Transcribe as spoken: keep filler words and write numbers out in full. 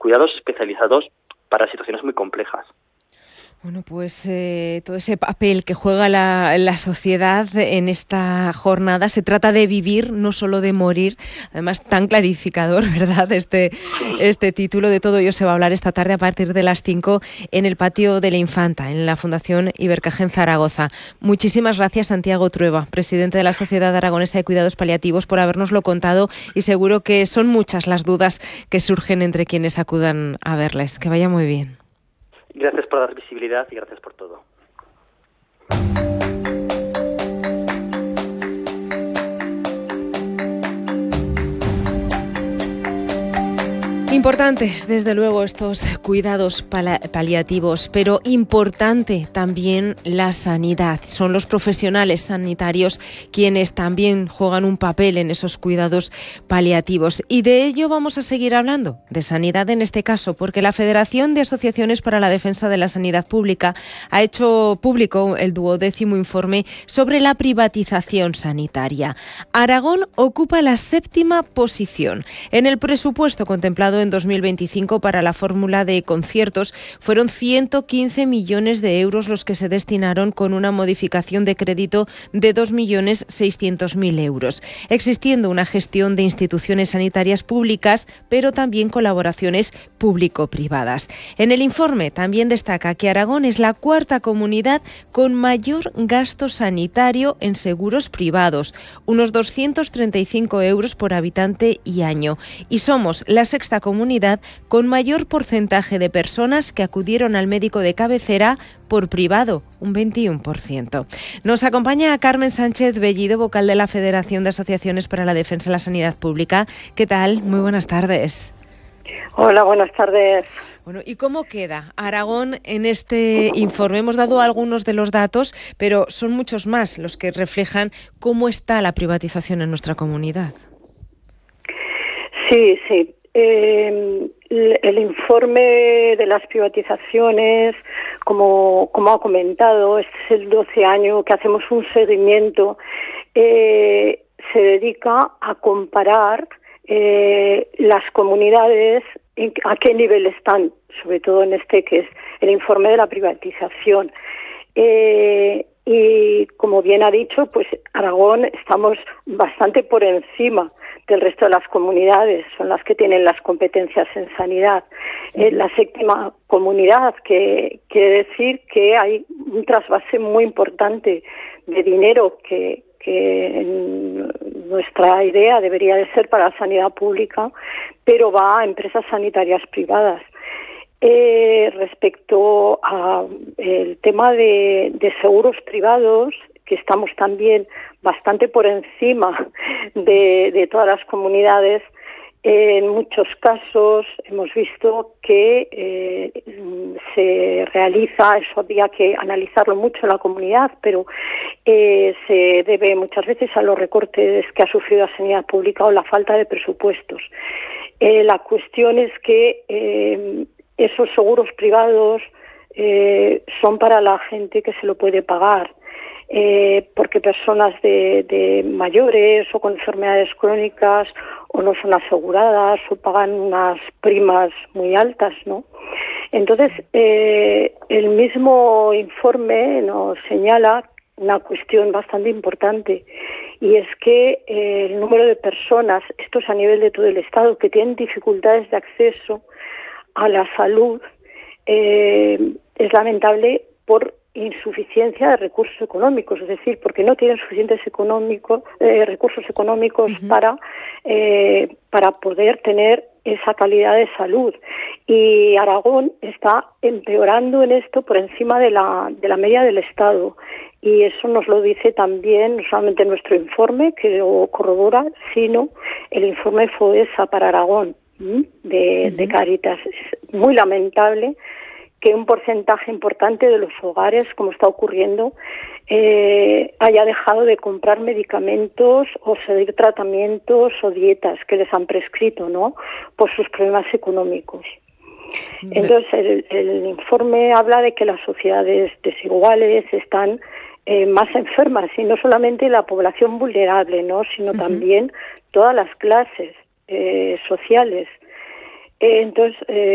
cuidados especializados para situaciones muy complejas. Bueno, pues eh, todo ese papel que juega la, la sociedad en esta jornada, se trata de vivir, no solo de morir, además tan clarificador, ¿verdad? Este, este título, de todo ello se va a hablar esta tarde a partir de las cinco en el Patio de la Infanta, en la Fundación Ibercaja Zaragoza. Muchísimas gracias, Santiago Trueba, presidente de la Sociedad Aragonesa de Cuidados Paliativos, por habernoslo contado, y seguro que son muchas las dudas que surgen entre quienes acudan a verles. Que vaya muy bien. Gracias por dar visibilidad y gracias por todo. Importantes, desde luego, estos cuidados paliativos, pero importante también la sanidad. Son los profesionales sanitarios quienes también juegan un papel en esos cuidados paliativos. Y de ello vamos a seguir hablando, de sanidad en este caso, porque la Federación de Asociaciones para la Defensa de la Sanidad Pública ha hecho público el duodécimo informe sobre la privatización sanitaria. Aragón ocupa la séptima posición. En el presupuesto contemplado en dos mil veinticinco para la fórmula de conciertos fueron ciento quince millones de euros los que se destinaron, con una modificación de crédito de dos millones seiscientos mil euros, existiendo una gestión de instituciones sanitarias públicas, pero también colaboraciones público-privadas. En el informe también destaca que Aragón es la cuarta comunidad con mayor gasto sanitario en seguros privados, unos doscientos treinta y cinco euros por habitante y año, y somos la sexta comunidad con mayor porcentaje de personas que acudieron al médico de cabecera por privado, un veintiuno por ciento. Nos acompaña Carmen Sánchez Bellido, vocal de la Federación de Asociaciones para la Defensa de la Sanidad Pública. ¿Qué tal? Muy buenas tardes. Hola, buenas tardes. Bueno, ¿y cómo queda Aragón en este informe? Hemos dado algunos de los datos, pero son muchos más los que reflejan cómo está la privatización en nuestra comunidad. Sí, sí. Eh, el informe de las privatizaciones, como, como ha comentado, este es el doce año que hacemos un seguimiento, eh, se dedica a comparar eh, las comunidades, en, a qué nivel están, sobre todo en este que es el informe de la privatización. Eh, y como bien ha dicho, pues Aragón estamos bastante por encima del resto de las comunidades, son las que tienen las competencias en sanidad. Es la séptima comunidad, que quiere decir que hay un trasvase muy importante de dinero que, que en nuestra idea debería de ser para la sanidad pública, pero va a empresas sanitarias privadas. Eh, respecto al tema de, de seguros privados, que estamos también bastante por encima de, de todas las comunidades, eh, en muchos casos hemos visto que eh, se realiza, eso había que analizarlo mucho en la comunidad, pero eh, se debe muchas veces a los recortes que ha sufrido la sanidad pública o la falta de presupuestos. Eh, la cuestión es que eh, esos seguros privados eh, son para la gente que se lo puede pagar. Eh, porque personas de, de mayores o con enfermedades crónicas o no son aseguradas o pagan unas primas muy altas, ¿no? Entonces, eh, el mismo informe nos señala una cuestión bastante importante, y es que eh, el número de personas, esto es a nivel de todo el Estado, que tienen dificultades de acceso a la salud, eh, es lamentable por insuficiencia de recursos económicos, es decir, porque no tienen suficientes económicos, eh, recursos económicos uh-huh. para eh, para poder tener esa calidad de salud. Y Aragón está empeorando en esto por encima de la de la media del Estado. Y eso nos lo dice también no solamente nuestro informe, que lo corrobora, sino el informe FOESA para Aragón, ¿m? de, uh-huh. de Cáritas. Es muy lamentable que un porcentaje importante de los hogares, como está ocurriendo, eh, haya dejado de comprar medicamentos o seguir tratamientos o dietas que les han prescrito, ¿no?, por sus problemas económicos. Entonces, el, el informe habla de que las sociedades desiguales están eh, más enfermas, y no solamente la población vulnerable, ¿no?, sino uh-huh. también todas las clases eh, sociales. Eh, entonces, eh,